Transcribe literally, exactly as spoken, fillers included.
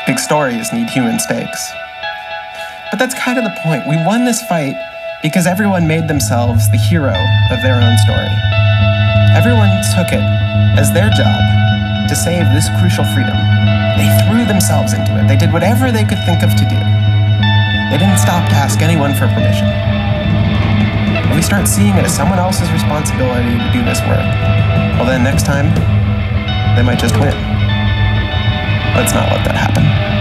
Big stories need human stakes. But that's kind of the point. We won this fight because everyone made themselves the hero of their own story. Everyone took it as their job to save this crucial freedom. They threw themselves into it. They did whatever they could think of to do. They didn't stop to ask anyone for permission. If we start seeing it as someone else's responsibility to do this work, well then next time, they might just win. Let's not let that happen.